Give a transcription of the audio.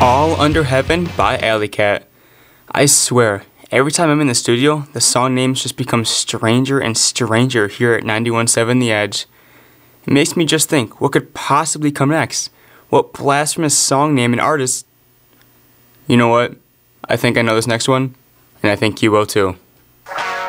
All Under Heaven by Alley Cat. I swear, every time I'm in the studio, the song names just become stranger and stranger here at 91.7 The Edge. It makes me just think, what could possibly come next? What blasphemous song name and artist? You know what? I think I know this next one, and I think you will too.